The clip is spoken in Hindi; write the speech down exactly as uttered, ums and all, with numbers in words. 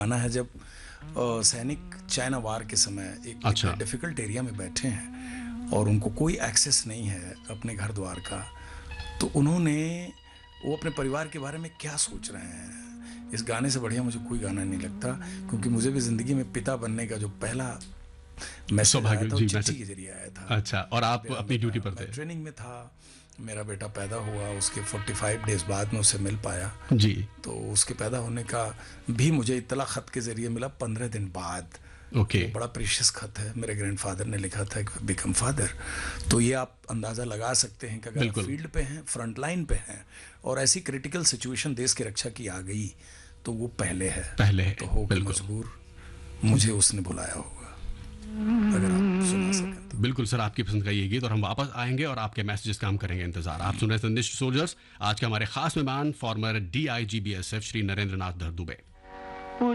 गाना है जब अ, सैनिक चाइना वार के समय एक, अच्छा। एक डिफिकल्ट एरिया में बैठे हैं और उनको कोई एक्सेस नहीं है अपने घर द्वार का, तो उन्होंने वो अपने परिवार के बारे में क्या सोच रहे हैं, इस गाने से बढ़िया मुझे कोई गाना नहीं लगता। क्योंकि मुझे भी ज़िंदगी में पिता बनने का जो पहला मैसेज आया सौभाग्य था वो जी, चिट्ठी मैसेज। के जरिए आया था। अच्छा, और आप मेरा अपनी ड्यूटी बेटा, पर मैं थे। ट्रेनिंग में था, मेरा बेटा पैदा हुआ, उसके पैंतालीस डेज बाद में उसे मिल पाया। जी। तो उसके पैदा होने का भी मुझे इत्तला ख़त के ज़रिए मिला पंद्रह दिन बाद। ओके। वो बड़ा प्रीशियस ख़त है, मेरे ग्रैंडफादर ने लिखा था, बिकम फादर। तो ये आप अंदाज़ा लगा सकते हैं कि अगर आप बिल्कुल। फील्ड पे हैं, फ्रंट लाइन पे हैं और ऐसी क्रिटिकल सिचुएशन देश की रक्षा की आ गई, तो वो पहले है। पहले है, तो हो के बिल्कुल। मजबूर मुझे उसने बुलाया होगा, अगर आप सुना सकें तो। बिल्कुल सर, आपकी पसंद का ये गीत, और हम वापस आएंगे और आपके मैसेजेस का हम करेंगे इंतजार। आप सुन रहे हैं संदेश सोल्जर्स। आज के हमारे खास मेहमान farmer D I G B S F Shri Narendra Nath Dubey.